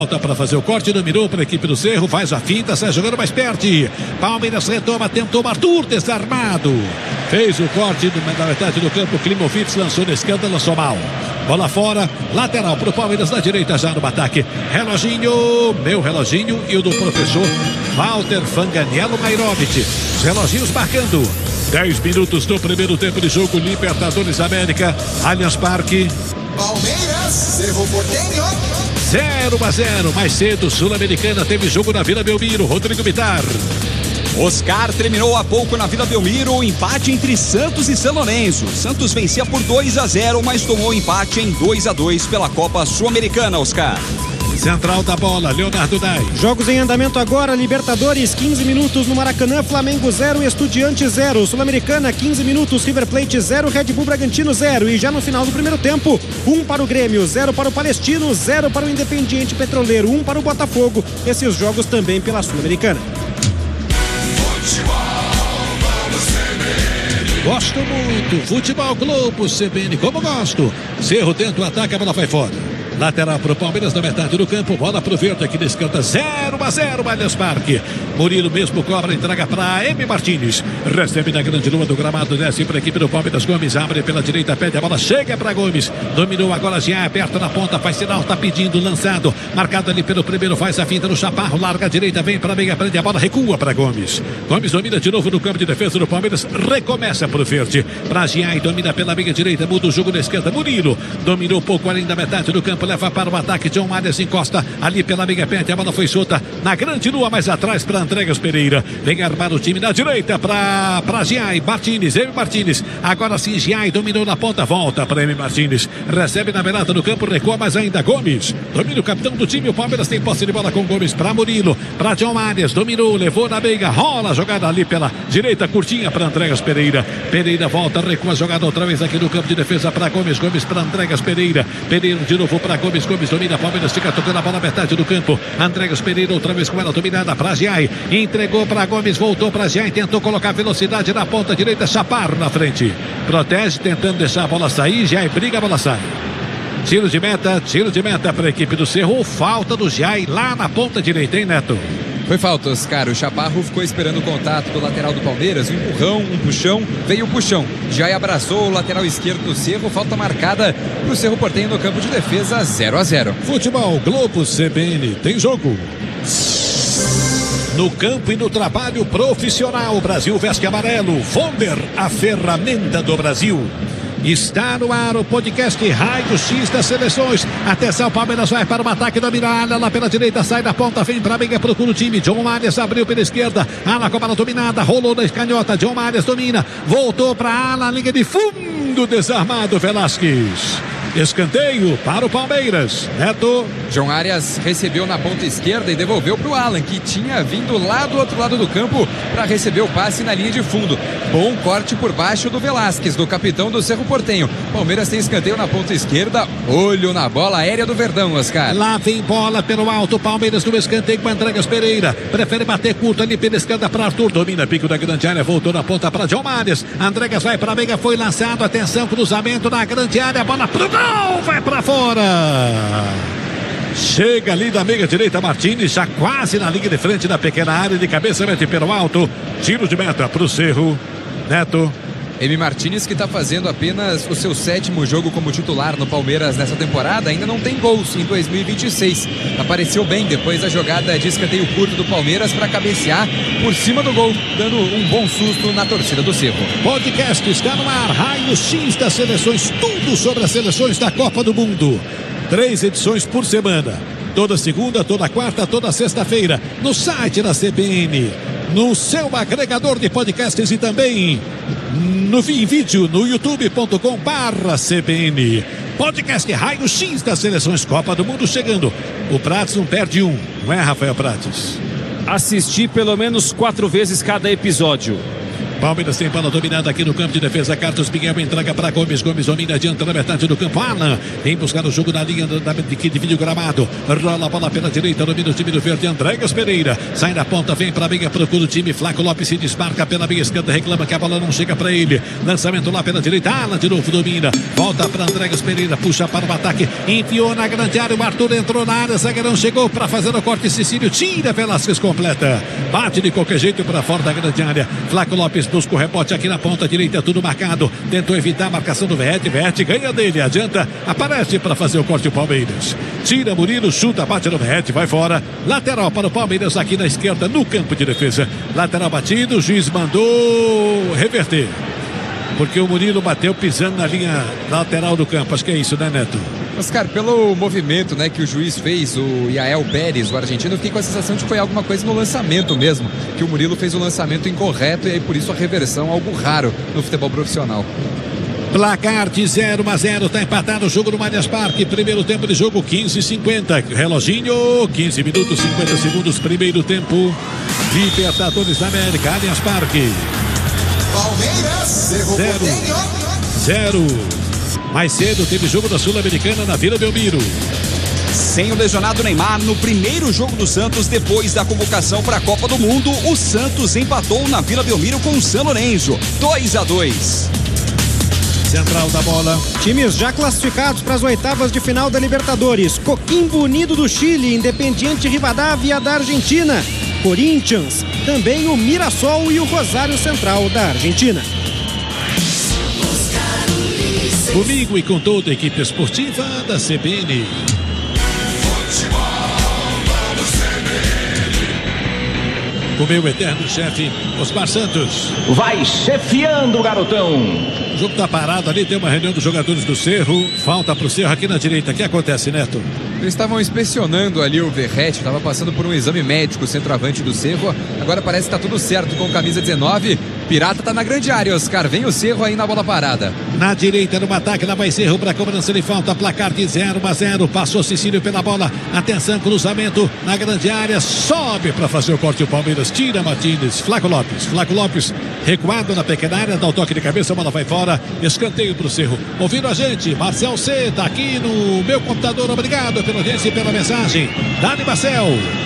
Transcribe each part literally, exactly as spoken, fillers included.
Volta para fazer o corte, dominou para a equipe do Cerro, faz a finta, sai jogando mais perto. Palmeiras retoma, tentou Arthur, desarmado. Fez o corte na metade do campo, Klimovich lançou na esquerda, lançou mal. Bola fora, lateral para o Palmeiras na direita já no ataque. Reloginho, meu reloginho e o do professor Walter Fanganiello Mairovic. Os reloginhos marcando. dez minutos do primeiro tempo de jogo, Libertadores América, Allianz Parque. Palmeiras, Cerro Porteño. zero a zero, mais cedo, Sul-Americana teve jogo na Vila Belmiro, Rodrigo Bitar. Oscar terminou há pouco na Vila Belmiro o empate entre Santos e São Lourenço. Santos vencia por dois a zero, mas tomou empate em dois a dois pela Copa Sul-Americana, Oscar. Central da bola, Leonardo Dai. Jogos em andamento agora, Libertadores, quinze minutos no Maracanã, Flamengo zero, Estudiantes zero, Sul-Americana, quinze minutos, River Plate zero, Red Bull Bragantino zero. E já no final do primeiro tempo, um para o Grêmio, zero para o Palestino, zero para o Independiente Petroleiro, um para o Botafogo. Esses jogos também pela Sul-Americana. Gosto muito, Futebol Globo, C B N, como gosto. Cerro tenta o ataque, a bola vai fora. Lateral para o Palmeiras na metade do campo, bola para o Verde aqui nesse canto, zero a zero, Allianz Parque. Murilo mesmo cobra, entrega para M. Martins. Recebe na grande lua do gramado, desce para a equipe do Palmeiras. Gomes abre pela direita, pede a bola, chega para Gomes. Dominou agora já, aperta na ponta, faz sinal, tá pedindo, lançado. Marcado ali pelo primeiro, faz a finta no Chaparro, larga a direita, vem para a meia, prende a bola, recua para Gomes. Gomes domina de novo no campo de defesa do Palmeiras, recomeça para o Verde. Para Giai, domina pela meia direita, muda o jogo na esquerda. Murilo dominou pouco além da metade do campo, leva para o ataque. John Arias encosta ali pela meia pente, a bola foi solta na grande lua, mais atrás para Andreas Pereira. Vem armar o time na direita para para Giai, Martins, M. Martins. Agora sim, Giai dominou na ponta, volta para M. Martins. Recebe na beirada do campo, recua, mas ainda Gomes. Domina o capitão do time, o Palmeiras tem posse de bola com Gomes para Murilo, para John Arias, dominou, levou na meia, rola a jogada ali pela direita, curtinha para Andreas Pereira. Pereira volta, recua a jogada outra vez aqui no campo de defesa para Gomes, Gomes para Andreas Pereira. Pereira de novo para Gomes, Gomes domina, Palmeiras fica tocando a bola na metade do campo. Andreas Pereira outra vez com ela dominada para Giai, entregou para Gomes, voltou para Giai, tentou colocar velocidade na ponta direita, Chaparro na frente, protege, tentando deixar a bola sair, Giai briga, a bola sai. Tiro de meta, tiro de meta para a equipe do Cerro, falta do Giai lá na ponta direita, hein, Neto? Foi falta, Oscar. O Chaparro ficou esperando o contato do lateral do Palmeiras, um empurrão, um puxão, veio o puxão. Já abraçou o lateral esquerdo do Cerro, falta marcada para o Cerro Porteño no campo de defesa, zero a zero. Futebol Globo C B N, tem jogo. No campo e no trabalho profissional, o Brasil veste amarelo. Vonder, a ferramenta do Brasil. Está no ar o podcast Raio X das Seleções. Atenção, Palmeiras vai para o ataque da Miralha, lá pela direita, sai da ponta, vem para a meia, procura o time. John Arias abriu pela esquerda, ala com a bola dominada, rolou na escanhota, John Arias domina, voltou para a ala, linha de fundo, desarmado, Velasquez. Escanteio para o Palmeiras. Neto. John Arias recebeu na ponta esquerda e devolveu para o Alan, que tinha vindo lá do outro lado do campo para receber o passe na linha de fundo. Bom corte por baixo do Velasquez, do capitão do Cerro Porteño. Palmeiras tem escanteio na ponta esquerda. Olho na bola aérea do Verdão, Oscar. Lá vem bola pelo alto. Palmeiras no escanteio com Andreas Pereira. Prefere bater curto ali pela esquerda para Arthur. Domina pico da grande área. Voltou na ponta para John Arias. Andreas vai para a meia. Foi lançado. Atenção, cruzamento na grande área. Bola pro gol. Vai para fora. Chega ali da meia direita, Martins, já quase na linha de frente da pequena área, de cabeça, mete pelo alto, tiro de meta para o Cerro. Neto. M. Martins, que está fazendo apenas o seu sétimo jogo como titular no Palmeiras nessa temporada, ainda não tem gols em dois mil e vinte e seis. Apareceu bem depois da jogada de escanteio curto do Palmeiras para cabecear por cima do gol, dando um bom susto na torcida do Cerro. Podcast está no ar, Raio X das Seleções, tudo sobre as seleções da Copa do Mundo. Três edições por semana, toda segunda, toda quarta, toda sexta-feira, no site da C B N, no seu agregador de podcasts e também no em vídeo no youtube ponto com barra C B N. Podcast Raio X das Seleções Copa do Mundo chegando. O Prates não perde um, não é, Rafael Prates? Assisti pelo menos quatro vezes cada episódio. Palmeiras tem bola dominada aqui no campo de defesa. Carlos Miguel entrega para Gomes. Gomes domina adianta na metade do campo. Alan vem buscar o jogo na linha da, que divide o gramado. Rola a bola pela direita. Domina o time do verde. Andrégas Pereira sai da ponta. Vem para a meia. Procura o time. Flaco Lopes se desmarca pela meia esquerda. Reclama que a bola não chega para ele. Lançamento lá pela direita. Alan de novo domina. Volta para Andrégas Pereira. Puxa para o ataque. Enfiou na grande área. O Arthur entrou na área. Zagueirão chegou para fazer o corte. Cecílio tira. Velasquez completa. Bate de qualquer jeito para fora da grande área. Flaco Lopes busca o rebote aqui na ponta direita, tudo marcado. Tentou evitar a marcação do Verrete. Verrete ganha dele, adianta, aparece para fazer o corte o Palmeiras. Tira Murilo, chuta, bate no Verrete, vai fora. Lateral para o Palmeiras aqui na esquerda, no campo de defesa. Lateral batido, o juiz mandou reverter. Porque o Murilo bateu pisando na linha lateral do campo. Acho que é isso, né, Neto? Oscar, pelo movimento, né, que o juiz fez, o Yael Pérez, o argentino, eu fiquei com a sensação de que foi alguma coisa no lançamento mesmo, que o Murilo fez o lançamento incorreto e aí por isso a reversão, algo raro no futebol profissional. Placar de zero a zero, tá empatado o jogo no Allianz Parque. Primeiro tempo de jogo, quinze e cinquenta. Reloginho, quinze minutos, cinquenta segundos. Primeiro tempo, Libertadores da América, Allianz Parque. Palmeiras, Cerro Porteño. Zero. Mais cedo teve jogo da Sul-Americana na Vila Belmiro. Sem o lesionado Neymar, no primeiro jogo do Santos, depois da convocação para a Copa do Mundo, o Santos empatou na Vila Belmiro com o São Lourenço, dois a dois. Central da bola. Times já classificados para as oitavas de final da Libertadores. Coquimbo Unido do Chile, Independiente Rivadavia da Argentina, Corinthians, também o Mirassol e o Rosário Central da Argentina. Comigo e com toda a equipe esportiva da C B N. O meu eterno chefe, Osmar Santos. Vai chefiando o garotão. O jogo tá parado ali, tem uma reunião dos jogadores do Cerro. Falta pro Cerro aqui na direita. O que acontece, Neto? Eles estavam inspecionando ali o Verrete, estava passando por um exame médico, o centroavante do Cerro. Agora parece que tá tudo certo com camisa dezenove. Pirata tá na grande área, Oscar. Vem o Cerro aí na bola parada. Na direita, no ataque, lá vai Cerro para cobrança de falta. Placar de zero a zero. Passou Cecílio pela bola. Atenção, cruzamento na grande área. Sobe para fazer o corte o Palmeiras. Tira Martínez. Flaco Lopes. Flaco Lopes recuado na pequena área. Dá o toque de cabeça, a bola vai fora. Escanteio pro Cerro. Ouvindo a gente, Marcel C. tá aqui no meu computador. Obrigado pela audiência e pela mensagem. Dani Marcel.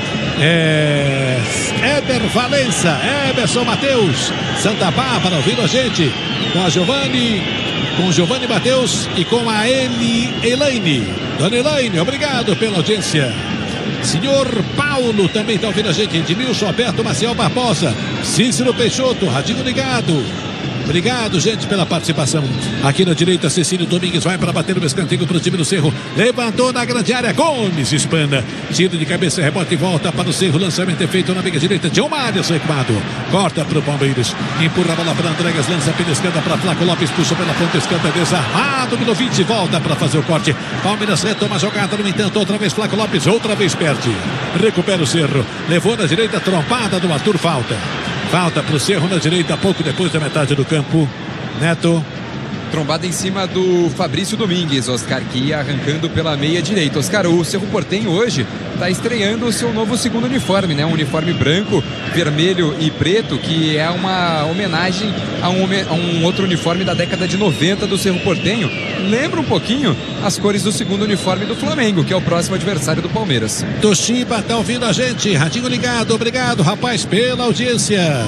É... Éber Valença, Eberson Matheus, Santa Bárbara, ouvindo a gente com a Giovanni, com Giovanni Matheus e com a Eli Elaine. Dona Elaine, obrigado pela audiência. Senhor Paulo também está ouvindo a gente. Edmilson Alberto Maciel Barbosa, Cícero Peixoto, radinho ligado. Obrigado, gente, pela participação. Aqui na direita, Cecílio Domingues vai para bater no escanteio para o time do Cerro. Levantou na grande área, Gomes espana. Tiro de cabeça, rebote e volta para o Cerro. Lançamento é feito na meia direita. John Marius recuado. Corta para o Palmeiras. Empurra a bola para Andrégas. Lança pela esquerda para Flaco Lopes. Puxa pela ponta esquerda. Desarmado. Milovic volta para fazer o corte. Palmeiras retoma a jogada. No entanto, outra vez Flaco Lopes. Outra vez perde. Recupera o Cerro. Levou na direita. Trompada do Arthur. Falta. Falta para o Cerro na direita, pouco depois da metade do campo. Neto. Trombada em cima do Fabrício Domingues, Oscar, que ia arrancando pela meia direita. Oscar, o Cerro Porteño hoje está estreando o seu novo segundo uniforme, né? Um uniforme branco, vermelho e preto, que é uma homenagem a um, a um outro uniforme da década de noventa do Cerro Porteño. Lembra um pouquinho as cores do segundo uniforme do Flamengo, que é o próximo adversário do Palmeiras. Toshiba tá ouvindo a gente, radinho ligado, obrigado, rapaz, pela audiência.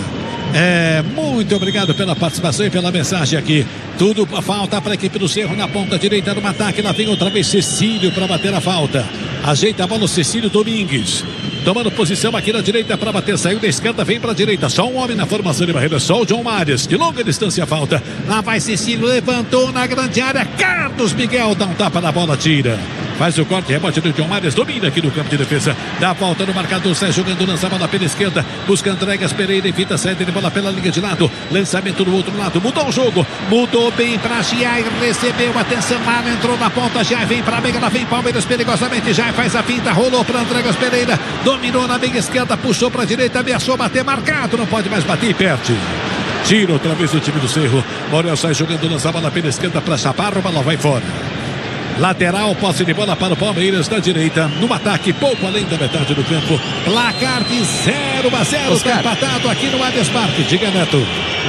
É, muito obrigado pela participação e pela mensagem aqui. Tudo falta para a equipe do Cerro na ponta direita no ataque. Lá vem outra vez Cecílio para bater a falta. Ajeita a bola o Cecílio Domingues. Tomando posição aqui na direita para bater. Saiu da esquerda, vem para a direita. Só um homem na formação de barreira. Só o John Marius. De longa distância a falta. Lá vai Cecílio. Levantou na grande área. Carlos Miguel dá um tapa na bola. Tira. Faz o corte, rebote do John Marius. Domina aqui no campo de defesa. Dá a volta no marcador. Sai jogando, lança a bola pela esquerda. Busca Andrégas Pereira. Evita saída de bola pela linha de lado. Lançamento do outro lado. Mudou o jogo. Mudou bem para Giai. Recebeu. Atenção. Mara entrou na ponta. Giai vem para a meia. Lá vem Palmeiras perigosamente. Giai faz a finta. Rolou para Andrégas Pereira. Dominou na meia esquerda. Puxou para a direita. Ameaçou bater. Marcado. Não pode mais bater e perde. Tira outra vez o time do Cerro. Morel sai jogando, lança a bola pela esquerda para Chaparro. A bola vai fora. Lateral, posse de bola para o Palmeiras da direita. No ataque, pouco além da metade do campo. Placar de zero a zero. Está empatado aqui no Allianz Parque. Diga, Neto.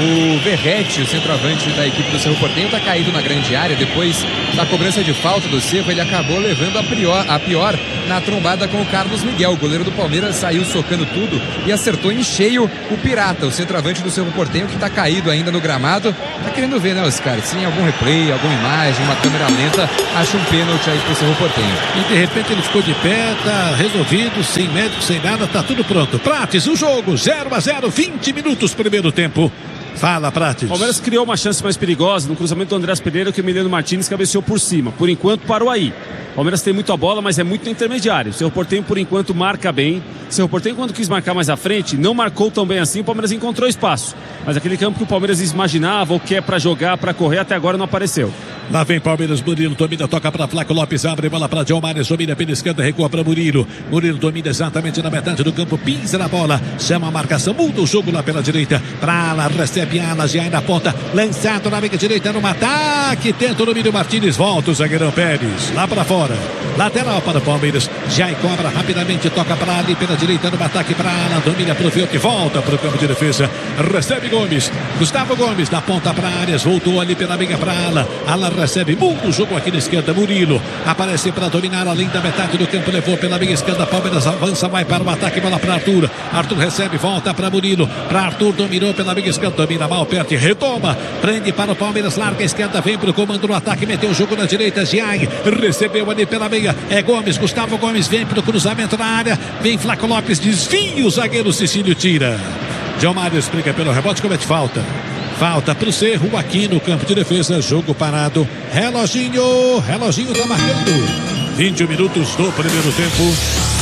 O Verrete, o centroavante da equipe do Cerro Porteño, está caído na grande área. Depois da cobrança de falta do Cerro, ele acabou levando a pior, a pior na trombada com o Carlos Miguel. O goleiro do Palmeiras saiu socando tudo e acertou em cheio o Pirata, o centroavante do Cerro Porteño, que está caído ainda no gramado. Tá querendo ver, né, Oscar? Se tem algum replay, alguma imagem, uma câmera lenta, acha um pênalti aí pro Cerro Porteño. E de repente ele ficou de pé, tá resolvido, sem médico, sem nada, tá tudo pronto. Prates, o jogo, zero a zero, vinte minutos, primeiro tempo. Fala, Prates. O Palmeiras criou uma chance mais perigosa no cruzamento do Andrés Pereira, que o Emiliano Martins cabeceou por cima. Por enquanto parou aí. O Palmeiras tem muito a bola, mas é muito no intermediário. O Cerro Porteño, por enquanto, marca bem. O Cerro Porteño, quando quis marcar mais à frente, não marcou tão bem assim. O Palmeiras encontrou espaço. Mas aquele campo que o Palmeiras imaginava, ou quer para jogar, para correr, até agora não apareceu. Lá vem Palmeiras, Murilo domina, toca para Flaco Lopes, abre bola para Diomares, domina pela esquerda, recua para Murilo. Murilo domina exatamente na metade do campo, pisa na bola, chama a marcação, muda o jogo lá pela direita. Pra lá, recebe Alas, já aí na ponta, lançado na meia direita, no ataque, tenta o domínio Martins, volta o zagueirão Pérez, lá para fora. Lateral para o Palmeiras, já cobra rapidamente, toca para ali pela direita, no ataque para Alan, domina para o Velto, volta para o campo de defesa, recebe Gomes, Gustavo Gomes, da ponta para Arias, voltou ali pela meia para Alan, Alan recebe, muda o jogo aqui na esquerda, Murilo aparece para dominar além da metade do campo, levou pela meia esquerda, Palmeiras avança, vai para o ataque, bola para Arthur, Arthur recebe, volta para Murilo, para Arthur, dominou pela meia esquerda, domina mal, perde, retoma, prende para o Palmeiras, larga a esquerda, vem para o comando no ataque, meteu o jogo na direita, Giai, recebeu ali pela meia, é Gomes, Gustavo Gomes, vem para o cruzamento na área, vem Flaco Lopes, desvia o zagueiro Cecílio, tira, Diomário explica pelo rebote, comete falta. Falta pro Cerro aqui no campo de defesa, jogo parado, reloginho, reloginho tá marcando, vinte minutos do primeiro tempo.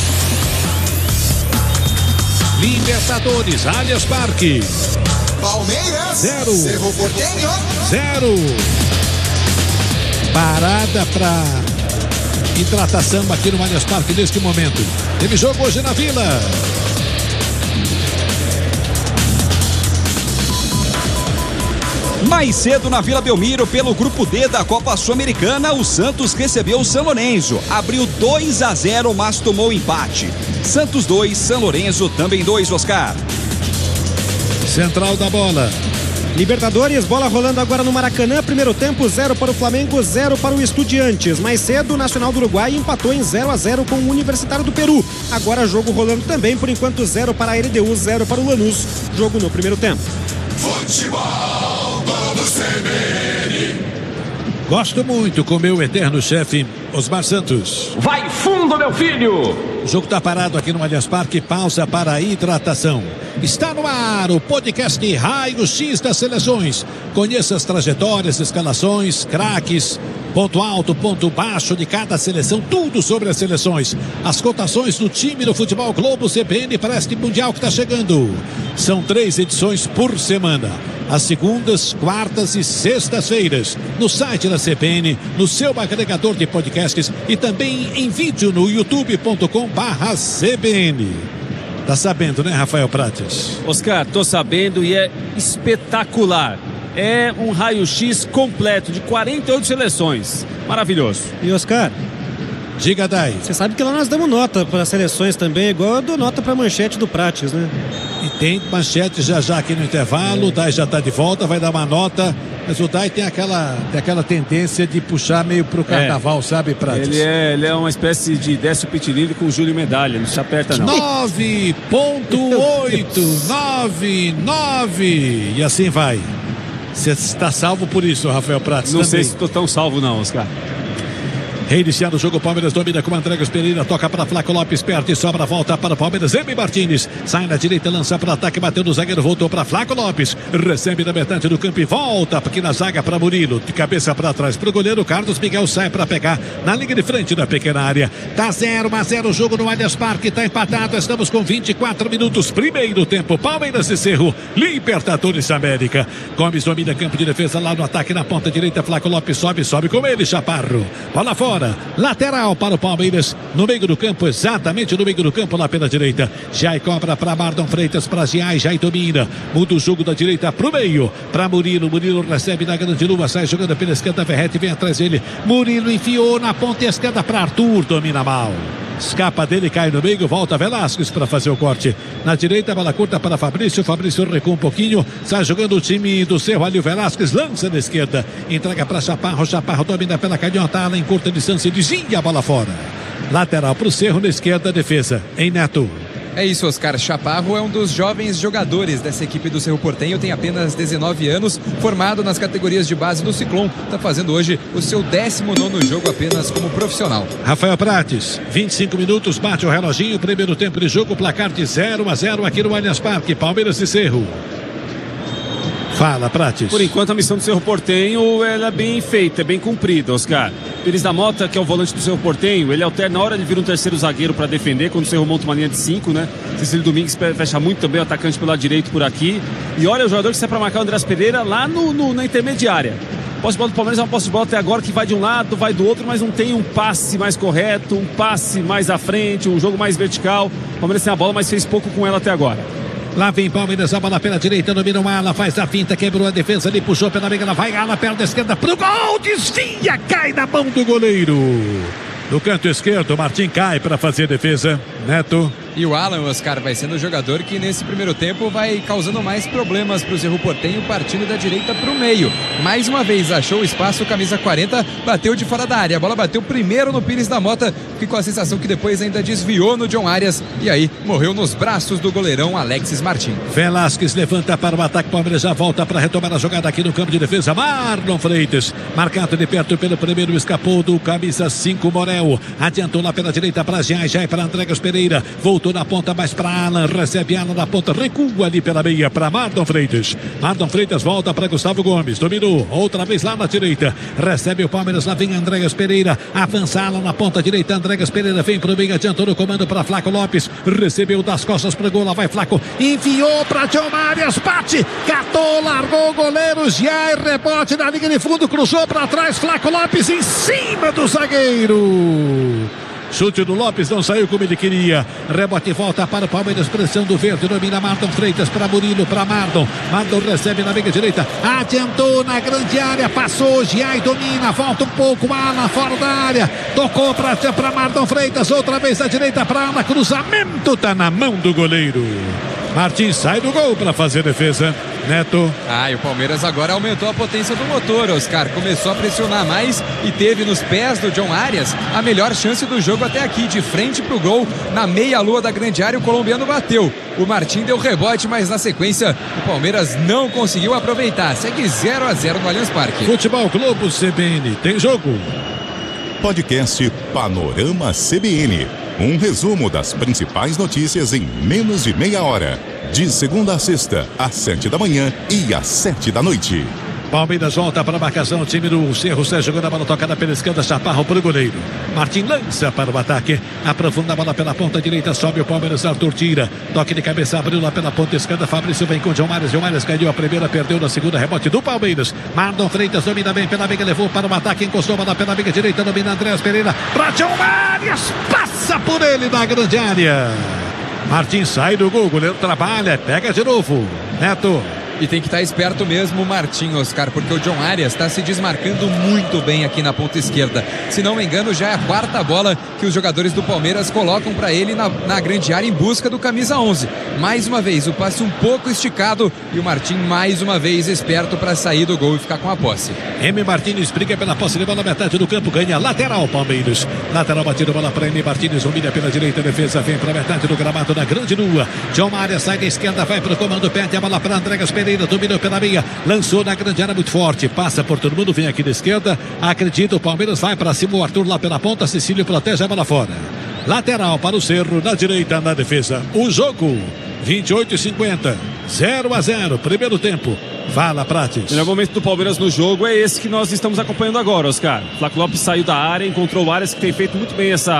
Libertadores, Allianz Parque. Palmeiras, zero. Cerro Porteño, zero. Parada pra hidratação aqui no Allianz Parque neste momento. Teve jogo hoje na Vila. Mais cedo na Vila Belmiro, pelo grupo D da Copa Sul-Americana, o Santos recebeu o São Lourenço. Abriu dois a zero, mas tomou empate. Santos dois, São Lourenço também dois, Oscar. Central da bola. Libertadores, bola rolando agora no Maracanã, primeiro tempo, zero para o Flamengo, zero para o Estudiantes. Mais cedo, o Nacional do Uruguai empatou em zero a zero com o Universitário do Peru. Agora jogo rolando também, por enquanto zero para a L D U, zero para o Lanús. Jogo no primeiro tempo. futebol, vamos C B N. Gosto muito com meu eterno chefe, Osmar Santos. Vai fundo, meu filho! O jogo está parado aqui no Allianz Parque, pausa para a hidratação. Está no ar o podcast Raio X das Seleções. Conheça as trajetórias, escalações, craques, ponto alto, ponto baixo de cada seleção, tudo sobre as seleções. As cotações do time do Futebol Globo C B N para este Mundial que está chegando. São três edições por semana. Às segundas, quartas e sextas-feiras. No site da C B N, no seu agregador de podcasts e também em vídeo no youtube ponto com barra C B N. Tá sabendo, né, Rafael Prates? Oscar, tô sabendo e é espetacular. É um raio-x completo de quarenta e oito seleções. Maravilhoso. E Oscar, diga, Dai. você sabe que lá nós damos nota para seleções também, igual eu dou nota para manchete do Prates, né? E tem manchete já já aqui no intervalo, o Dai já tá de volta, vai dar uma nota, mas o Dai tem aquela, tem aquela tendência de puxar meio pro carnaval, é. Sabe, Prates? Ele é, ele é uma espécie de Décio Pitinini com Júlio Medalha, não se aperta não. nove ponto oito, nove, nove, e assim vai. Você está salvo por isso, Rafael Prates? Não também. sei se estou tão salvo não, Oscar. Reiniciando o jogo, Palmeiras domina com Andrés Pereira, toca para Flaco Lopes, perde, sobra, volta para o Palmeiras, Emi Martins, sai na direita, lança para o ataque, bateu no zagueiro, voltou para Flaco Lopes, recebe na metade do campo e volta aqui na zaga para Murilo, de cabeça para trás para o goleiro, Carlos Miguel sai para pegar na linha de frente da pequena área, tá zero a zero o jogo no Allianz Parque, tá empatado, estamos com vinte e quatro minutos, primeiro tempo, Palmeiras e Cerro, Libertadores América, Gomes domina campo de defesa lá no ataque na ponta direita, Flaco Lopes sobe, sobe com ele, Chaparro, bola fora. fora. Lateral para o Palmeiras, no meio do campo, exatamente no meio do campo, lá pela direita. Jai cobra para Mardon Freitas, para Jai, Jai domina. Muda o jogo da direita para o meio, para Murilo. Murilo recebe na grande lua, sai jogando pela esquerda. Verrete vem atrás dele. Murilo enfiou na ponta esquerda para Arthur, domina mal. Escapa dele, cai no meio, volta Velasquez para fazer o corte. Na direita, bola curta para Fabrício. Fabrício recua um pouquinho, sai jogando o time do Cerro ali. O Velasquez lança na esquerda, entrega para Chaparro. Chaparro domina pela canhota, ala em curta distância, desvia a bola fora. Lateral para o Cerro, na esquerda, defesa em Neto. É isso, Oscar. Chaparro é um dos jovens jogadores dessa equipe do Cerro Porteño, tem apenas dezenove anos, formado nas categorias de base do Ciclone, está fazendo hoje o seu décimo nono jogo apenas como profissional. Rafael Prates, vinte e cinco minutos, bate o reloginho, primeiro tempo de jogo, placar de zero a zero aqui no Allianz Parque, Palmeiras e Cerro. Fala, Prates. Por enquanto a missão do Cerro Porteño ela é bem feita, é bem cumprida, Oscar. Pires da Mota, que é o volante do Cerro Porteño, ele alterna na hora de vir um terceiro zagueiro para defender, quando o Cerro monta uma linha de cinco, né? Cecílio Domingues fecha muito também o atacante pelo lado direito por aqui. E olha o jogador que sai para marcar o Andrés Pereira lá no, no, na intermediária. Posse de bola do Palmeiras é uma posse de bola até agora que vai de um lado, vai do outro, mas não tem um passe mais correto, um passe mais à frente, um jogo mais vertical. O Palmeiras tem a bola, mas fez pouco com ela até agora. Lá vem Palmeiras, a bola pela direita, domina o ala, faz a finta, quebrou a defesa ali, puxou pela meia, ela vai, ala perna esquerda pro gol, desvia, cai na mão do goleiro. No canto esquerdo, Martim cai para fazer a defesa. Neto. E o Alan, Oscar, vai sendo o jogador que nesse primeiro tempo vai causando mais problemas para o Cerro Porteño, partindo da direita para o meio. Mais uma vez achou o espaço, camisa quarenta, bateu de fora da área. A bola bateu primeiro no Pires da Mota, fiquei com a sensação que depois ainda desviou no John Arias e aí morreu nos braços do goleirão Alexis Martim. Velasquez levanta para o ataque, Palmeiras já volta para retomar a jogada aqui no campo de defesa. Marlon Freitas, marcado de perto pelo primeiro, escapou do camisa cinco, Morel. Adiantou lá pela direita para Jai, Jai para Andregas Pereira, voltou na ponta mais para Alan, recebe Alan na ponta, recua ali pela meia para Mardon Freitas. Mardon Freitas volta para Gustavo Gomes, dominou, outra vez lá na direita, recebe o Palmeiras, lá vem Andregas Pereira, avança Alan na ponta direita, Andregas Pereira vem pro meio, adiantou no comando para Flaco Lopes, recebeu das costas pro gol, lá vai Flaco, enviou para John Arias, bate, catou, largou o goleiro, já rebote na linha de fundo, cruzou para trás, Flaco Lopes em cima do zagueiro. Chute do Lopes, não saiu como ele queria. Rebote e volta para o Palmeiras, pressão do verde, domina Mardon Freitas para Murilo, para Mardon. Mardon recebe na meia direita, adiantou na grande área, passou, Giai domina, volta um pouco, Alan fora da área, tocou para Mardon Freitas, outra vez à direita para Alan, cruzamento, tá na mão do goleiro. Martins sai do gol para fazer defesa. Neto. Ah, e o Palmeiras agora aumentou a potência do motor, Oscar. Começou a pressionar mais e teve nos pés do John Arias a melhor chance do jogo até aqui, de frente pro gol, na meia-lua da grande área, o colombiano bateu. O Martim deu rebote, mas na sequência o Palmeiras não conseguiu aproveitar. Segue zero a zero no Allianz Parque. Futebol Globo C B N, tem jogo. Podcast Panorama C B N. Um resumo das principais notícias em menos de meia hora. De segunda a sexta, às sete da manhã e às sete da noite. Palmeiras volta para a marcação, o time do Cerro sai jogando a bola tocada pela esquerda, Chaparro para o goleiro. Martim lança para o ataque, aprofunda a bola pela ponta direita, sobe o Palmeiras, Arthur tira, toque de cabeça, abriu lá pela ponta esquerda, Fabrício vem com João Marias, João Marias caiu a primeira, perdeu na segunda, rebote do Palmeiras. Mardon Freitas domina bem pela meia, levou para o ataque, encostou a bola pela meia direita, domina Andrés Pereira, para João Marias, passa por ele na grande área. Martim sai do gol, o goleiro trabalha, pega de novo. Neto. E tem que estar esperto mesmo o Martim, Oscar, porque o John Arias está se desmarcando muito bem aqui na ponta esquerda. Se não me engano, já é a quarta bola que os jogadores do Palmeiras colocam para ele na, na grande área em busca do camisa onze. Mais uma vez, o passe um pouco esticado e o Martim mais uma vez esperto para sair do gol e ficar com a posse. M. Martins briga pela posse de bola, metade do campo, ganha lateral Palmeiras. Lateral batido, bola para M. Martins, humilha pela direita, defesa vem para metade do gramado na grande lua. John Arias sai da esquerda, vai para o comando, perde a bola para Andregas Pereira. Dominou pela meia, lançou na grande área muito forte, passa por todo mundo, vem aqui da esquerda, acredita, o Palmeiras vai para cima, o Arthur lá pela ponta, Cecílio protege a bola fora. Lateral para o Cerro, na direita, na defesa. O jogo, vinte e oito e cinquenta, zero a zero, primeiro tempo. Fala, Prates. O melhor momento do Palmeiras no jogo é esse que nós estamos acompanhando agora, Oscar. Flaco Lopes saiu da área, encontrou o Arias, que tem feito muito bem essa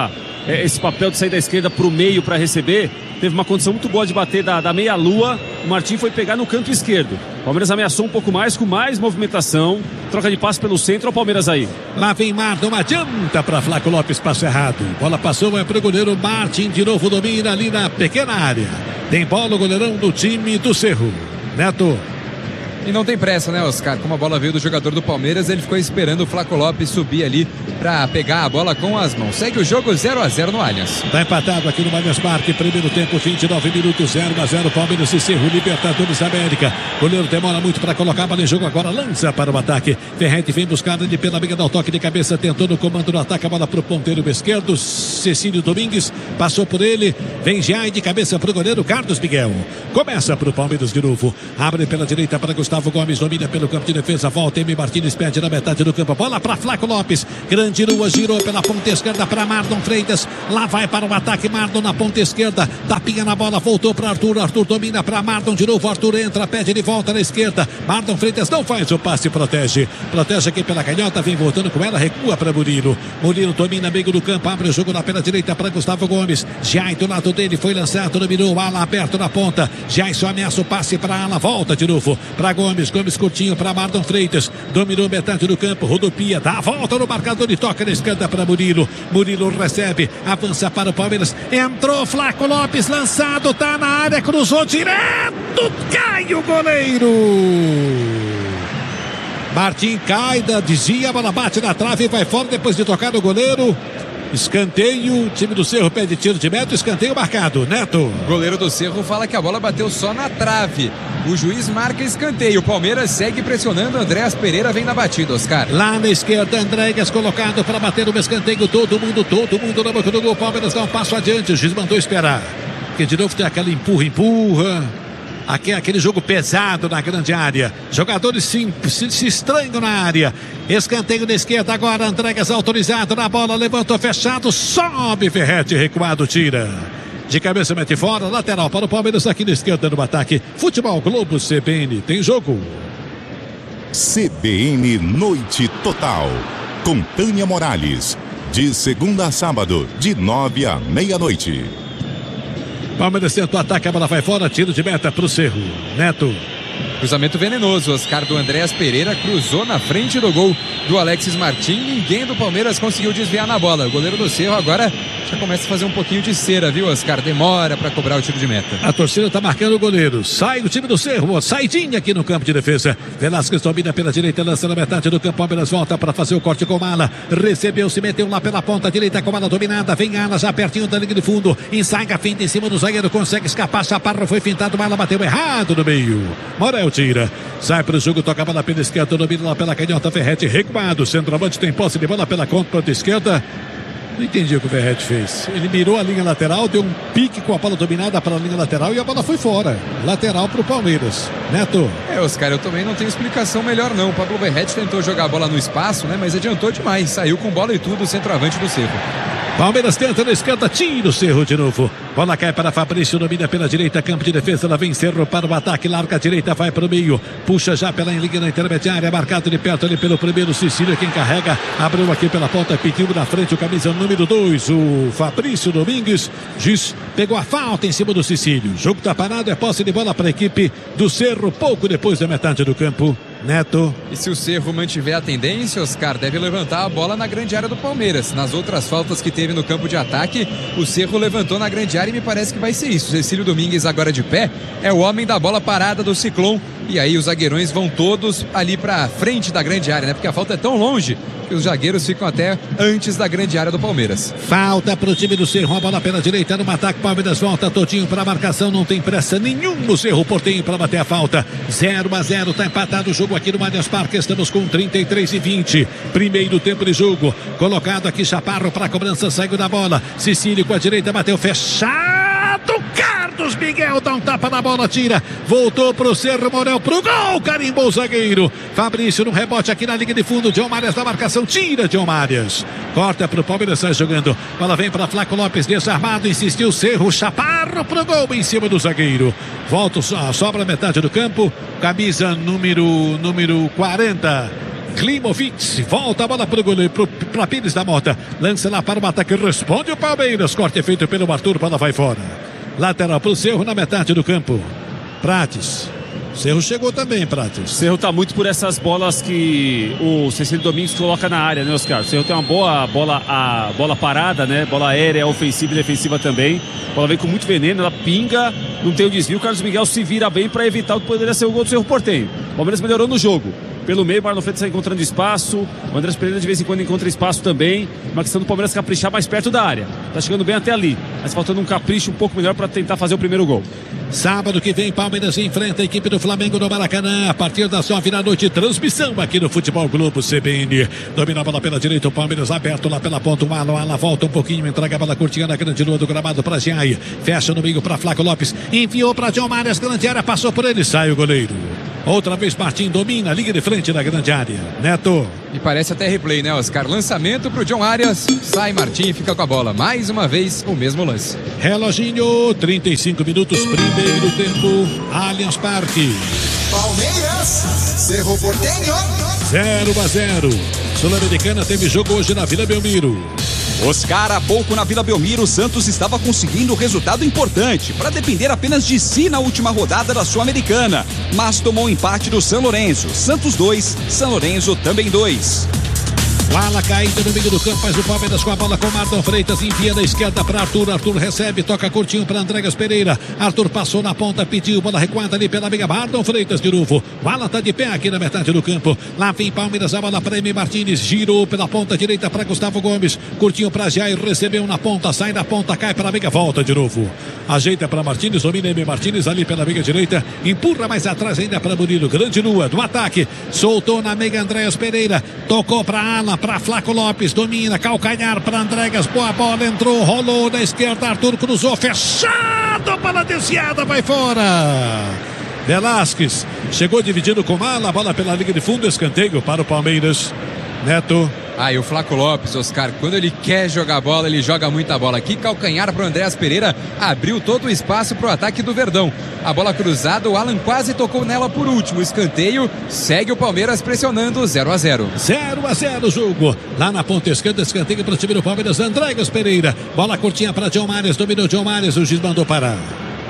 é, esse papel de sair da esquerda para o meio para receber. Teve uma condição muito boa de bater da, da meia-lua. O Martim foi pegar no canto esquerdo. O Palmeiras ameaçou um pouco mais, com mais movimentação. Troca de passe pelo centro, o Palmeiras aí. Lá vem Marlon, adianta para Flaco Lopes, passo errado. Bola passou, é pro goleiro Martim, de novo domina ali na pequena área. Tem bola o goleirão do time do Cerro. Neto. E não tem pressa, né, Oscar? Como a bola veio do jogador do Palmeiras, ele ficou esperando o Flaco Lopes subir ali para pegar a bola com as mãos. Segue o jogo zero a zero no Allianz. Tá empatado aqui no Allianz Parque, primeiro tempo, vinte e nove minutos, zero a zero, Palmeiras e Cerro, Libertadores da América. Goleiro demora muito para colocar a bola em jogo, agora lança para o ataque. Ferretti vem buscar ele pela briga, dá o toque de cabeça, tentou no comando do ataque, a bola pro ponteiro esquerdo, Cecílio Domingues, passou por ele, vem já de cabeça pro goleiro Carlos Miguel. Começa pro Palmeiras de novo, abre pela direita para Gustavo Gomes, domina pelo campo de defesa, volta, Emi Martins pede na metade do campo, bola para Flaco Lopes, grande rua, girou pela ponta esquerda para Marlon Freitas, lá vai para o ataque, Marlon na ponta esquerda, tapinha na bola, voltou para Arthur, Arthur domina para Marlon de novo, Arthur entra, pede de volta na esquerda, Marlon Freitas não faz o passe, protege, protege aqui pela canhota, vem voltando com ela, recua para Murilo, Murilo domina meio do campo, abre o jogo lá pela direita para Gustavo Gomes, Jai do lado dele, foi lançado, dominou, ala aberto na ponta, Jai só ameaça o passe para ala, volta de novo para Gomes, Gomes curtinho para Marlon Freitas, dominou metade do campo, rodopia, dá a volta no marcador e toca na esquerda para Murilo, Murilo recebe, avança para o Palmeiras, entrou Flaco Lopes, lançado, tá na área, cruzou direto, cai o goleiro, Martim cai, desvia, a bola bate na trave e vai fora depois de tocar no goleiro. Escanteio, o time do Cerro pede tiro de meta, escanteio marcado, Neto. O goleiro do Cerro fala que a bola bateu só na trave. O juiz marca escanteio. O Palmeiras segue pressionando. Andréas Pereira vem na batida, Oscar. Lá na esquerda, Andréas colocado para bater no escanteio. Todo mundo, todo mundo na boca do gol. O Palmeiras dá um passo adiante. O juiz mandou esperar. Porque de novo tem aquela empurra, empurra. Aqui é aquele jogo pesado na grande área. Jogadores se, se, se estranham na área. Escanteio na esquerda agora. Andréas autorizado na bola. Levantou fechado. Sobe Ferretti. Recuado. Tira. De cabeça mete fora. Lateral para o Palmeiras aqui na esquerda no ataque. Futebol Globo C B N. Tem jogo. C B N Noite Total. Com Tânia Morales. De segunda a sábado. De nove à meia-noite. Palmeiras tenta o ataque, a bola vai fora, tiro de meta para o Cerro. Neto. Cruzamento venenoso, Oscar, do Andréas Pereira, cruzou na frente do gol do Alexis Martim. Ninguém do Palmeiras conseguiu desviar na bola. O goleiro do Cerro agora já começa a fazer um pouquinho de cera, viu, Oscar? Demora para cobrar o tiro de meta. A torcida está marcando o goleiro. Sai o time do Cerro, saidinha aqui no campo de defesa. Velasquez domina pela direita, lança na metade do campo. Palmeiras volta para fazer o corte com Mala. Recebeu, se meteu lá pela ponta direita com Mala dominada. Vem Ala já pertinho da linha de fundo. Ensaga, finta em cima do zagueiro, consegue escapar. Chaparro foi fintado, Mala bateu errado no meio. Morel tira. Sai para o jogo, toca a bola pela esquerda, domina lá pela canhota, Ferretti recuado. Centroavante tem posse de bola pela conta da esquerda. Não entendi o que o Ferretti fez. Ele mirou a linha lateral, deu um pique com a bola dominada para a linha lateral e a bola foi fora. Lateral para o Palmeiras. Neto. É, Oscar, eu também não tenho explicação melhor não. O Pablo Ferretti tentou jogar a bola no espaço, né? Mas adiantou demais. Saiu com bola e tudo o centroavante do Cerro. Palmeiras tenta na esquerda, tira o Cerro de novo. Bola cai para Fabrício, domina pela direita, campo de defesa, ela vem Cerro para o ataque, larga a direita, vai para o meio, puxa já pela linha na intermediária, marcado de perto ali pelo primeiro, Cecílio quem carrega, abriu aqui pela ponta, pediu na frente o camisa número dois, o Fabrício Domingues, Giz pegou a falta em cima do Cecílio. O jogo está parado, é posse de bola para a equipe do Cerro, pouco depois da metade do campo. Neto. E se o Cerro mantiver a tendência, Oscar, deve levantar a bola na grande área do Palmeiras. Nas outras faltas que teve no campo de ataque, o Cerro levantou na grande área e me parece que vai ser isso. Cecílio Domingues agora de pé, é o homem da bola parada do Ciclone. E aí os zagueirões vão todos ali pra frente da grande área, né? Porque a falta é tão longe que os zagueiros ficam até antes da grande área do Palmeiras. Falta pro time do Cerro, a bola pela direita no ataque, Palmeiras volta todinho pra marcação, não tem pressa nenhuma no Cerro, Portenho pra bater a falta. zero a zero, tá empatado o jogo aqui no Allianz Parque, estamos com trinta e três e vinte. Primeiro tempo de jogo, colocado aqui Chaparro pra cobrança, saiu da bola. Cecílio com a direita, bateu fechado. Carlos Miguel dá um tapa na bola, tira. Voltou pro Cerro, Morel pro gol, carimbou o zagueiro. Fabrício no rebote aqui na linha de fundo. John Marias da marcação, tira John Marias. Corta pro Palmeiras, sai jogando. Bola vem para Flaco Lopes, desarmado, insistiu Cerro, Chaparro pro gol em cima do zagueiro. Volta, sobra metade do campo. Camisa número, número quarenta. Klimovic, volta a bola para o goleiro, para Pires da Mota, lança lá para o ataque, responde o Palmeiras, corte feito pelo Arthur, bola vai fora. Lateral para o Cerro na metade do campo. Prates. Cerro chegou também, Prates. Cerro tá muito por essas bolas que o Cecílio Domingos coloca na área, né, Oscar? Cerro tem uma boa bola, a bola parada, né? Bola aérea, ofensiva e defensiva também. A bola vem com muito veneno, ela pinga, não tem o desvio. O Carlos Miguel se vira bem para evitar o que poderia ser o gol do Cerro Porteño. O Palmeiras melhorou no jogo. Pelo meio, o Marlon Freitas está encontrando espaço. O Andrés Pereira de vez em quando encontra espaço também. Uma questão do Palmeiras caprichar mais perto da área. Tá chegando bem até ali, mas faltando um capricho um pouco melhor para tentar fazer o primeiro gol. Sábado que vem, Palmeiras enfrenta a equipe do Flamengo no Maracanã, a partir das nove da noite, transmissão aqui no Futebol Globo C B N. Domina a bola pela direita, o Palmeiras aberto lá pela ponta, o Ala, Ala volta um pouquinho, entrega a bola curtinha na grande lua do gramado para Giai, fecha no meio para Flaco Lopes, enviou para John Marias, grande área, passou por ele, sai o goleiro. Outra vez Martim domina, liga de frente na grande área. Neto. E parece até replay, né, Oscar? Lançamento pro John Arias, sai Martim e fica com a bola. Mais uma vez, o mesmo lance. Reloginho, trinta e cinco minutos, primeiro tempo, Allianz Parque. Palmeiras, Cerro Porteño. zero a zero. Sul-Americana teve jogo hoje na Vila Belmiro. Oscar, há pouco na Vila Belmiro, o Santos estava conseguindo um resultado importante para depender apenas de si na última rodada da Sul-Americana, mas tomou um empate do São Lourenço. Santos dois, São Lourenço também dois. Bala caída no meio do campo, mas o Palmeiras com a bola com Marlon Freitas, envia da esquerda para Arthur, Arthur recebe, toca curtinho para Andréas Pereira, Arthur passou na ponta, pediu, bola recuada ali pela amiga Marlon Freitas de novo, Bala tá de pé aqui na metade do campo, lá vem Palmeiras, a bola para Emi Martínez, girou pela ponta direita para Gustavo Gomes, curtinho para Jair, recebeu na ponta, sai da ponta, cai para a amiga, volta de novo, ajeita para Martínez, domina Emi Martínez ali pela amiga direita, empurra mais atrás ainda para Murilo, grande lua do ataque, soltou na amiga Andréas Pereira, tocou para Ala, para Flaco Lopes, domina, calcanhar para Andréas, boa bola, entrou, rolou na esquerda, Arthur cruzou, fechado, bola desviada, vai fora. Velasquez chegou dividindo com Ala, bola pela linha de fundo, escanteio para o Palmeiras. Neto. Ah, e o Flaco Lopes, Oscar, quando ele quer jogar bola, ele joga muita bola. Aqui, calcanhar para o Andréas Pereira, abriu todo o espaço para o ataque do Verdão. A bola cruzada, o Alan quase tocou nela por último. Escanteio, segue o Palmeiras pressionando, zero a zero. zero a zero o jogo. Lá na ponta esquerda, escanteio para o time do Palmeiras, Andréas Pereira. Bola curtinha para John Marias, dominou John Marias, o juiz mandou parar.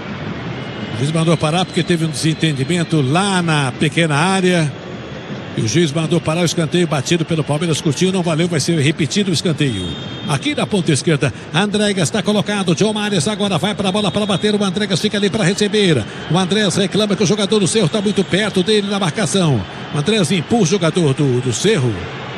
O juiz mandou parar porque teve um desentendimento lá na pequena área. E o juiz mandou parar o escanteio batido pelo Palmeiras, curtinho, não valeu, vai ser repetido o escanteio. Aqui na ponta esquerda, Andréas está colocado, John Marias agora vai para a bola para bater, o Andréas fica ali para receber. O Andréas reclama que o jogador do Cerro está muito perto dele na marcação. O Andréas empurra o jogador do, do Cerro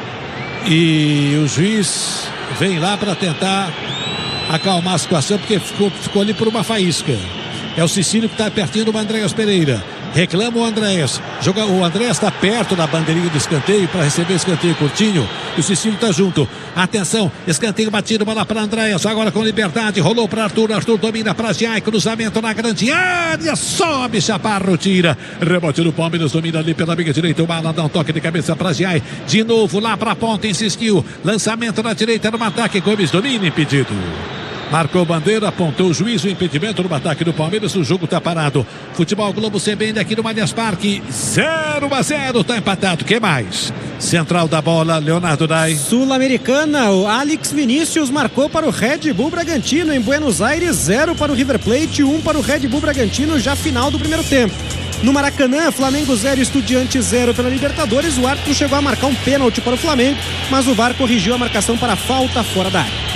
e o juiz vem lá para tentar acalmar a situação, porque ficou, ficou ali por uma faísca. É o Cecílio que está pertinho do Andréas Pereira. Reclama o Andréas. Joga, o Andréas está perto da bandeirinha do escanteio para receber o escanteio curtinho. E o Cecílio está junto. Atenção, escanteio batido, bola para Andréas. Agora com liberdade, rolou para Arthur. Arthur domina para Giai. Cruzamento na grande área. Sobe, Chaparro, tira. Rebote do Palmeiras, domina ali pela amiga direita. O Bala dá um toque de cabeça para Giai. De novo lá para a ponta, insistiu. Lançamento na direita no ataque. Gomes domina, impedido. Marcou bandeira, apontou o juiz, o impedimento no ataque do Palmeiras, o jogo está parado. Futebol Globo C B N aqui no Allianz Parque, zero a zero, está empatado. O que mais? Central da bola, Leonardo Dai. Sul-Americana, o Alex Vinícius marcou para o Red Bull Bragantino em Buenos Aires, zero para o River Plate, um para o Red Bull Bragantino, já final do primeiro tempo. No Maracanã, Flamengo zero, Estudiantes zero pela Libertadores. O árbitro chegou a marcar um pênalti para o Flamengo, mas o V A R corrigiu a marcação para falta fora da área.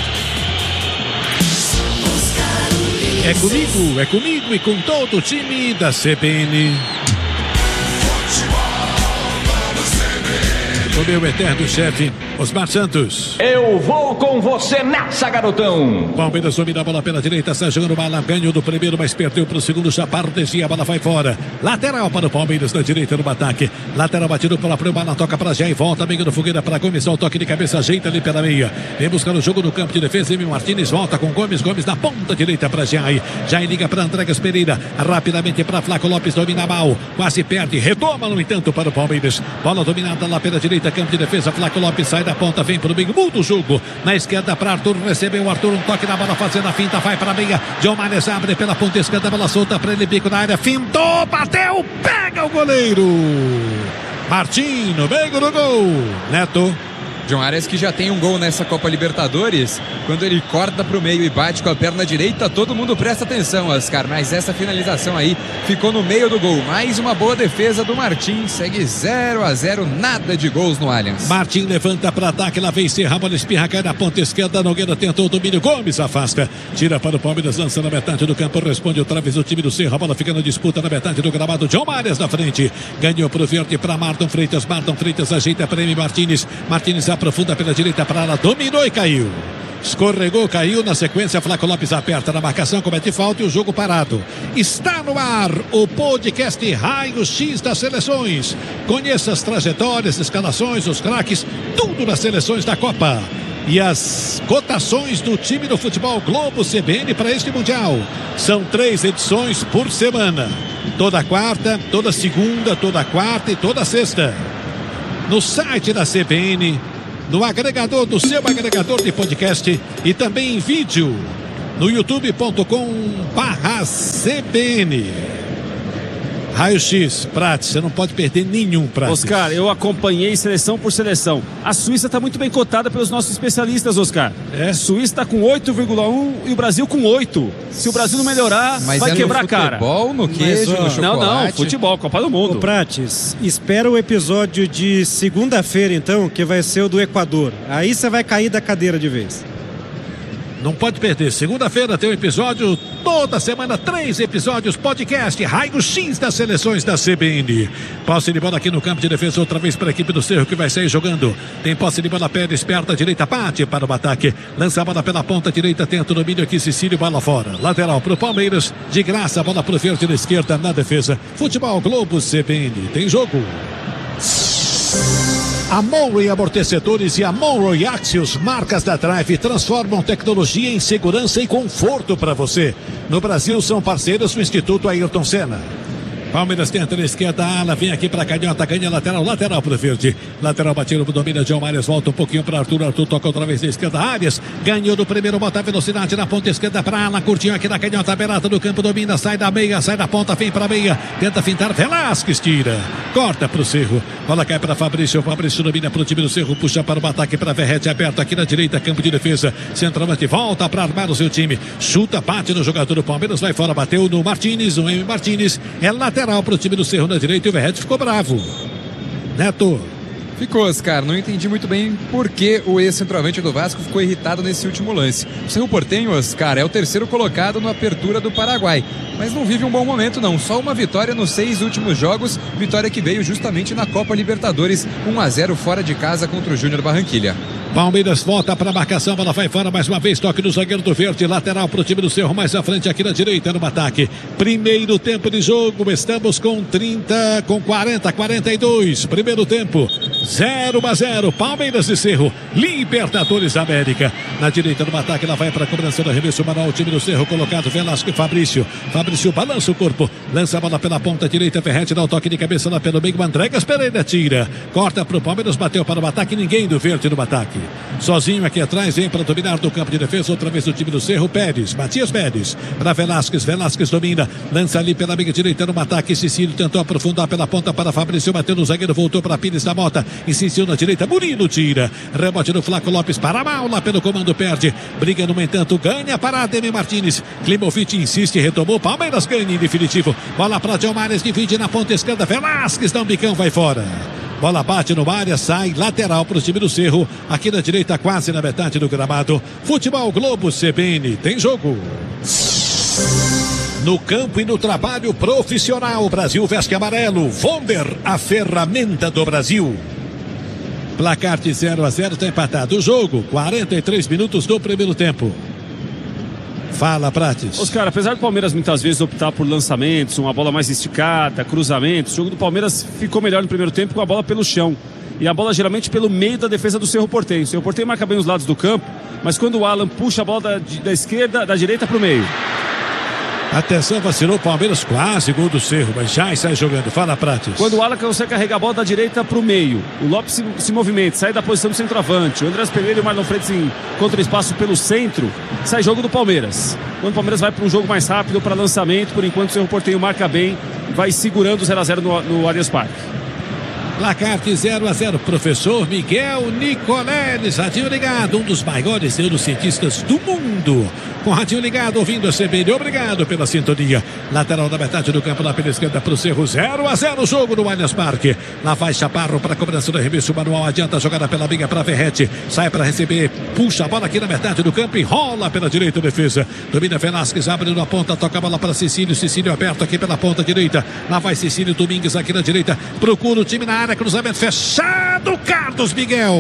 É comigo, é comigo e com todo o time da C B N. O meu eterno chefe, Osmar Santos. Eu vou com você nessa, garotão. Palmeiras domina a bola pela direita, está jogando bala, ganhou do primeiro, mas perdeu para o segundo. Chaparro descia, a bola vai fora. Lateral para o Palmeiras na direita no ataque. Lateral batido pela Bala, toca para Jair, volta, amigo do Fogueira para Gomes, o toque de cabeça, ajeita ali pela meia. Vem buscar o jogo no campo de defesa. Emi Martínez volta com Gomes, Gomes na ponta direita para Jair. Jair liga para Andréas Pereira, rapidamente para Flaco Lopes, domina mal, quase perde, retoma no entanto para o Palmeiras. Bola dominada lá pela direita, campo de defesa. Flaco Lopes sai da ponta, vem para o meio, muda o jogo. Na esquerda para Arthur, recebeu o Arthur, um toque na bola, fazendo a finta, vai para a meia. John Marias abre pela ponta esquerda, bola solta para ele, bico na área, fintou, bateu, pega o goleiro. Martim no meio do gol. Neto. John Arias, que já tem um gol nessa Copa Libertadores, quando ele corta pro meio e bate com a perna direita, todo mundo presta atenção, Oscar, mas essa finalização aí ficou no meio do gol. Mais uma boa defesa do Martim, segue zero a zero, nada de gols no Allianz. Martim levanta para ataque, lá vem Serra, bola espirra, cai na ponta esquerda, Nogueira tentou o domínio, Gomes afasta, tira para o Palmeiras, lança na metade do campo, responde outra vez o time do Serra, a bola fica na disputa na metade do gramado, John Arias na frente, ganhou pro verde para Marton Freitas, Marton Freitas ajeita para M. Martínez, Martínez aprofunda pela direita para ela, dominou e caiu. Escorregou, caiu, na sequência Flaco Lopes aperta na marcação, comete falta e o jogo parado. Está no ar o podcast Raio X das Seleções. Conheça as trajetórias, escalações, os craques, tudo nas seleções da Copa. E as cotações do time do Futebol Globo C B N para este Mundial. São três edições por semana. Toda quarta, toda segunda, toda quarta e toda sexta. No site da C B N, no agregador do seu agregador de podcast e também em vídeo no youtube ponto com barra C B N. Raio X, Prates, você não pode perder nenhum, Prates. Oscar, eu acompanhei seleção por seleção. A Suíça está muito bem cotada pelos nossos especialistas, Oscar. É? A Suíça está com oito vírgula um e o Brasil com oito. Se o Brasil não melhorar, Mas vai é quebrar no a cara. Futebol, no queijo, Mas, ó, no chocolate. Não, não, futebol, Copa do Mundo. Ô, Prates, espera o episódio de segunda-feira, então, que vai ser o do Equador. Aí você vai cair da cadeira de vez. Não pode perder. Segunda-feira tem um episódio. Toda semana, três episódios. Podcast Raio X das Seleções da C B N. Posse de bola aqui no campo de defesa. Outra vez para a equipe do Cerro que vai sair jogando. Tem posse de bola, pé esperta, direita, bate para o ataque. Lança a bola pela ponta direita. Tenta o domínio aqui. Cecílio, bola fora. Lateral para o Palmeiras. De graça, a bola para o verde na esquerda na defesa. Futebol Globo C B N. Tem jogo. A Monroe Amortecedores e a Monroe Axios, marcas da Drive, transformam tecnologia em segurança e conforto para você. No Brasil são parceiros do Instituto Ayrton Senna. Palmeiras tenta na esquerda, a ala vem aqui para a canhota, ganha lateral, lateral para o verde. Lateral batido para o domínio, John Arias volta um pouquinho para Arthur, Arthur toca outra vez na esquerda, Arias ganhou do primeiro, bota a velocidade na ponta esquerda para a ala, curtinho aqui na canhota, beirada do campo, domina, sai da meia, sai da ponta, vem para a meia, tenta fintar, Velasquez tira, corta para o Cerro, bola cai para Fabrício, Fabrício domina para o time do Cerro, puxa para o ataque para Verrete, aberto aqui na direita, campo de defesa, centroavante volta para armar o seu time, chuta, bate no jogador do Palmeiras, vai fora, bateu no Martínez, o M. Martínez, é lateral para o time do Cerro na direita e o Verrete ficou bravo. Neto. Ficou, Oscar. Não entendi muito bem por que o ex-centroavante do Vasco ficou irritado nesse último lance. O Cerro Porteño, Oscar, é o terceiro colocado na apertura do Paraguai, mas não vive um bom momento não. Só uma vitória nos seis últimos jogos, vitória que veio justamente na Copa Libertadores, um a zero fora de casa contra o Júnior Barranquilla. Palmeiras volta para a marcação, bola vai fora mais uma vez, toque no zagueiro do verde, lateral para o time do Cerro, mais à frente aqui na direita no ataque. Primeiro tempo de jogo, estamos com trinta, com quarenta, quarenta e dois. Primeiro tempo, zero a zero, Palmeiras e Cerro, Libertadores da América. Na direita no ataque, ela vai para a cobrança do arremesso manual, o time do Cerro colocado, Velasco e Fabrício. Fabrício balança o corpo, lança a bola pela ponta direita, Verrete dá o toque de cabeça lá pelo meio, Andrégas Pereira tira, corta para o Palmeiras, bateu para o ataque, ninguém do verde no ataque. Sozinho aqui atrás, vem para dominar do campo de defesa, outra vez o time do Cerro, Pérez, Matias Pérez, para Velasquez, Velasquez domina, lança ali pela meia direita no ataque, Cecílio tentou aprofundar pela ponta para Fabrício, bateu no zagueiro, voltou para Pires da Mota, insistiu na direita, Murilo tira, rebote no Flaco Lopes, para mal lá pelo comando, perde, briga no entanto, ganha para Ademir Martínez, Klimovic insiste, retomou, Palmeiras ganha em definitivo, bola para John Arias, divide na ponta esquerda, Velasquez dá um bicão, vai fora. Bola bate no área, sai lateral para o time do Cerro. Aqui na direita, quase na metade do gramado. Futebol Globo C B N. Tem jogo. No campo e no trabalho profissional, Brasil veste amarelo. Vonder, a ferramenta do Brasil. Placar de zero a zero, está empatado o jogo. quarenta e três minutos do primeiro tempo. Fala, Prates. Oscar, apesar do Palmeiras muitas vezes optar por lançamentos, uma bola mais esticada, cruzamentos, o jogo do Palmeiras ficou melhor no primeiro tempo com a bola pelo chão. E a bola geralmente pelo meio da defesa do Cerro Porteño. O Cerro Porteño marca bem os lados do campo, mas quando o Alan puxa a bola da, da esquerda, da direita para o meio. Atenção, vacilou o Palmeiras, quase gol do Cerro, mas já sai jogando. Fala, Prates. Quando o Alan consegue carregar a bola da direita para o meio, o Lopes se, se movimenta, sai da posição do centroavante, o Andrés Pereira e o Marlon Freitas encontram espaço pelo centro, sai jogo do Palmeiras. Quando o Palmeiras vai para um jogo mais rápido, para lançamento, por enquanto o Cerro Porteño marca bem, vai segurando o zero a zero no, no Allianz Parque. Placar de zero a zero. Professor Miguel Nicoleles, radinho ligado, um dos maiores neurocientistas do mundo. Com radinho ligado, ouvindo a C B N. Obrigado pela sintonia. Lateral da metade do campo, lá pela esquerda para o Cerro. zero a zero o jogo no Allianz Parque. Lá vai Chaparro para a cobrança do arremesso manual. Adianta a jogada pela biga para Verrete. Sai para receber. Puxa a bola aqui na metade do campo e rola pela direita defesa. Domina Velasquez, abre na ponta, toca a bola para Cecílio. Cecílio aberto aqui pela ponta direita. Lá vai Cecílio Domingues aqui na direita. Procura o time na área. Cruzamento fechado. Carlos Miguel.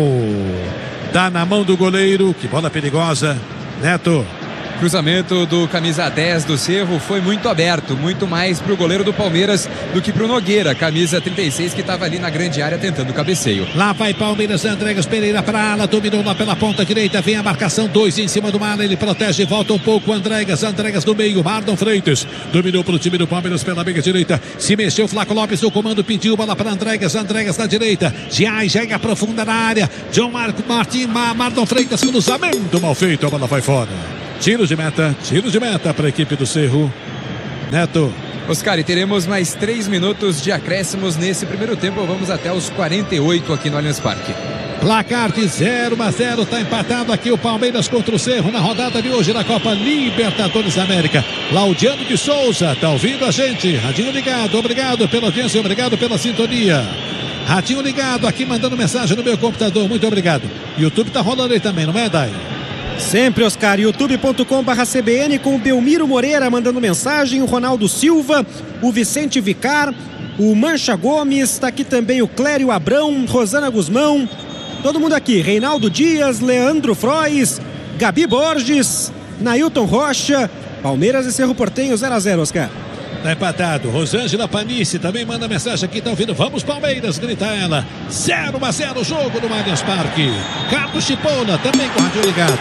Dá na mão do goleiro. Que bola perigosa. Neto. Cruzamento do camisa dez do Cerro foi muito aberto, muito mais para o goleiro do Palmeiras do que para o Nogueira, camisa trinta e seis, que estava ali na grande área tentando o cabeceio. Lá vai Palmeiras, Andrégas Pereira para a ala, dominou lá pela ponta direita, vem a marcação, dois em cima do Mala, ele protege, volta um pouco, Andrégas, Andrégas no meio, Mardon Freitas, dominou para o time do Palmeiras pela meia direita, se mexeu, Flaco Lopes no comando, pediu bola para Andrégas, Andrégas na direita, Giai chega aprofunda na área, John Marco Martim, Mardon Freitas, cruzamento mal feito, a bola vai fora. Tiro de meta, tiro de meta para a equipe do Cerro. Neto. Oscar, e teremos mais três minutos de acréscimos nesse primeiro tempo. Vamos até os quarenta e oito aqui no Allianz Parque. Placar de zero a zero, está empatado aqui o Palmeiras contra o Cerro na rodada de hoje na Copa Libertadores da América. Laudiano de Souza, tá ouvindo a gente? Radinho ligado, obrigado pela audiência, obrigado pela sintonia. Radinho ligado aqui, mandando mensagem no meu computador, muito obrigado. YouTube tá rolando aí também, não é, Dai? Sempre, Oscar, youtube ponto com barra C B N, com o Belmiro Moreira mandando mensagem, o Ronaldo Silva, o Vicente Vicar, o Mancha Gomes, está aqui também o Clério Abrão, Rosana Guzmão, todo mundo aqui, Reinaldo Dias, Leandro Frois, Gabi Borges, Nailton Rocha, Palmeiras e Cerro Porteño zero a zero, Oscar. Tá empatado. Rosângela Panice também manda mensagem aqui, tá ouvindo. Vamos Palmeiras, grita ela. zero a zero o jogo no Allianz Parque. Carlos Chipola também com o rádio ligado.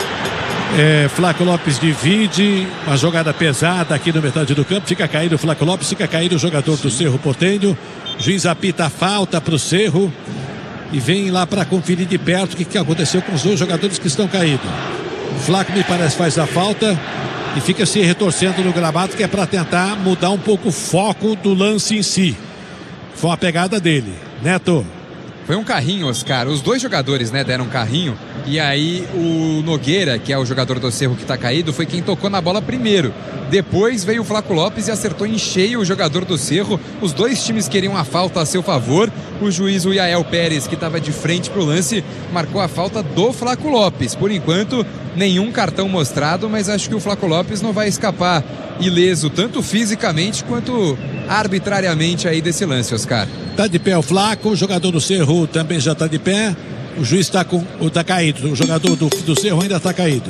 É, Flaco Lopes divide uma jogada pesada aqui na metade do campo. Fica caído o Flaco Lopes, fica caído o jogador do Cerro Porteño. Juiz apita a falta pro Cerro e vem lá para conferir de perto o que, que aconteceu com os dois jogadores que estão caídos. O Flaco, me parece, faz a falta e fica se retorcendo no gramado, que é para tentar mudar um pouco o foco do lance em si. Foi uma pegada dele. Neto. Foi um carrinho, Oscar. Os dois jogadores, né, deram um carrinho. E aí o Nogueira, que é o jogador do Cerro que está caído, foi quem tocou na bola primeiro. Depois veio o Flaco Lopes e acertou em cheio o jogador do Cerro. Os dois times queriam a falta a seu favor. O juiz, o Yael Pérez, que estava de frente para o lance, marcou a falta do Flaco Lopes. Por enquanto, nenhum cartão mostrado, mas acho que o Flaco Lopes não vai escapar ileso, tanto fisicamente quanto arbitrariamente aí desse lance, Oscar. Tá de pé o Flaco, o jogador do Cerro também já tá de pé. O juiz está com, tá caído, o jogador do, do Cerro ainda está caído.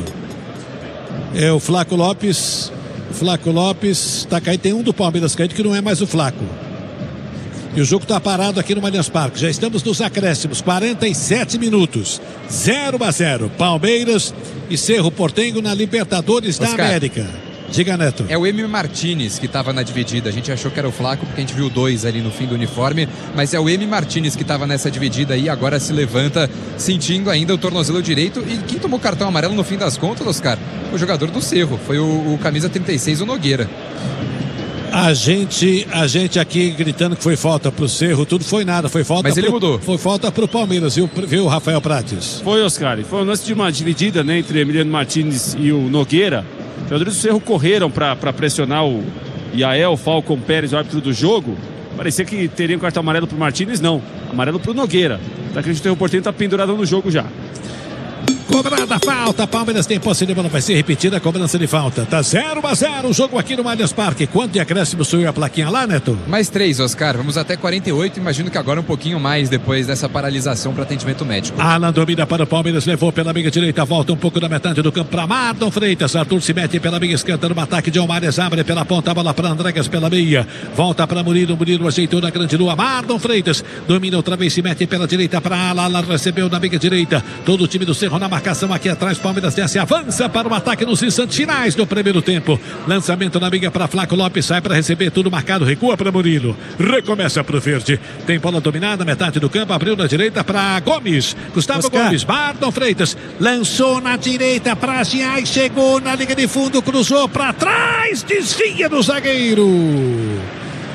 É o Flaco Lopes. O Flaco Lopes está caído. Tem um do Palmeiras caído que não é mais o Flaco. E o jogo está parado aqui no Allianz Parque. Já estamos nos acréscimos, quarenta e sete minutos. zero a zero. Palmeiras e Cerro Porteño na Libertadores da Oscar. América. Diga, Neto. É o Emi Martinez que estava na dividida. A gente achou que era o Flaco porque a gente viu dois ali no fim do uniforme, mas é o Emi Martinez que estava nessa dividida aí, agora se levanta sentindo ainda o tornozelo direito. E quem tomou cartão amarelo no fim das contas, Oscar? O jogador do Cerro, foi o, o camisa trinta e seis, o Nogueira. A gente, a gente aqui gritando que foi falta pro Cerro, tudo foi nada, foi falta. Mas ele pro, mudou. Foi falta pro Palmeiras, viu, viu Rafael Prates? Foi, Oscar, foi um lance de uma dividida, né, entre Emiliano Martinez e o Nogueira. Os jogadores do Cerro correram para pressionar o Yael, Falcon Pérez, o árbitro do jogo. Parecia que teria um cartão amarelo pro Martinez, não. Amarelo pro Nogueira. Tá que o Cerro Porteño tá pendurado no jogo já. Cobrada a falta, Palmeiras tem posse de bola, vai ser repetida a cobrança de falta. Tá zero a zero o jogo aqui no Allianz Parque. Quanto de acréscimo subiu a plaquinha lá, Neto? Mais três, Oscar. Vamos até quarenta e oito. Imagino que agora um pouquinho mais depois dessa paralisação para atendimento médico. Alan domina para o Palmeiras, levou pela meia direita, volta um pouco da metade do campo para Mardon Freitas. Arthur se mete pela meia esquerda no ataque de Almares, abre pela ponta, a bola para Andrégas pela meia. Volta para Murilo, Murilo ajeitou na grande lua. Mardon Freitas domina outra vez, se mete pela direita para Alan. Alan recebeu na meia direita. Todo o time do Cerro na marcação aqui atrás. Palmeiras desce, avança para o ataque nos instantes finais do primeiro tempo. Lançamento na miga para Flaco Lopes, sai para receber, tudo marcado, recua para Murilo, recomeça para o verde, tem bola dominada, metade do campo, abriu na direita para Gomes, Gustavo Oscar. Gomes, Mardon Freitas, lançou na direita para Giai, chegou na linha de fundo, cruzou para trás, desvia do zagueiro.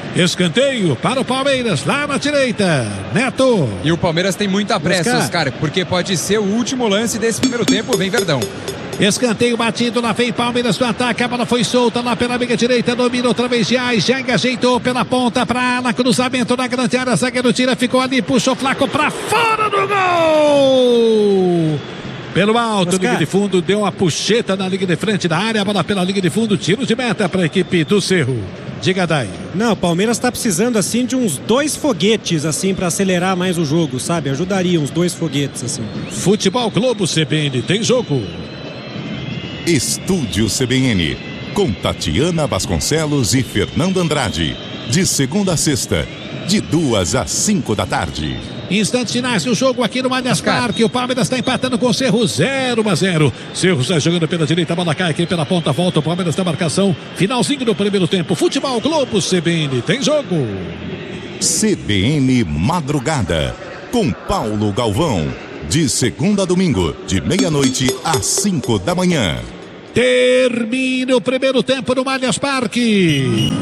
Escanteio para o Palmeiras, lá na direita. Neto. E o Palmeiras tem muita pressa, Oscar. Oscar, porque pode ser o último lance desse primeiro tempo. Vem Verdão. Escanteio batido, lá vem Palmeiras do ataque, a bola foi solta lá pela meia direita, domina outra vez Giais, já ajeitou pela ponta pra ala, cruzamento na grande área, zagueiro tira, ficou ali, puxou Flaco pra fora do gol! Pelo alto, Oscar. linha de fundo, deu uma puxeta na linha de frente da área, a bola pela linha de fundo, tiro de meta para a equipe do Cerro. Diga, Dai. Não, o Palmeiras tá precisando assim de uns dois foguetes assim para acelerar mais o jogo, sabe? Ajudaria uns dois foguetes assim. Futebol Globo C B N, tem jogo. Estúdio C B N, com Tatiana Vasconcelos e Fernando Andrade. De segunda a sexta, de duas às cinco da tarde. Instantes finais do jogo aqui no Allianz Parque. O Palmeiras está empatando com o Cerro, zero a zero. Cerro está jogando pela direita, a bola cai aqui pela ponta, volta. O Palmeiras na marcação. Finalzinho do primeiro tempo. Futebol Globo C B N, tem jogo. C B N Madrugada, com Paulo Galvão. De segunda a domingo, de meia-noite às cinco da manhã. Termina o primeiro tempo no Allianz Parque.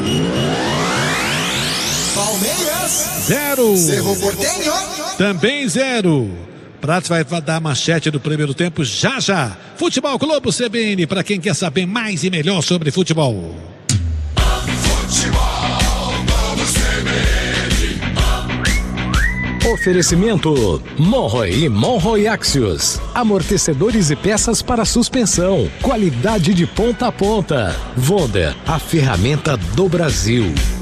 Palmeiras. Zero. Cerro Porteño. Também zero. Pratos vai dar a manchete do primeiro tempo já já. Futebol Globo C B N, para quem quer saber mais e melhor sobre futebol. Futebol Globo C B N. Oferecimento Monroy e Monroy Axios. Amortecedores e peças para suspensão. Qualidade de ponta a ponta. Wonder, a ferramenta do Brasil.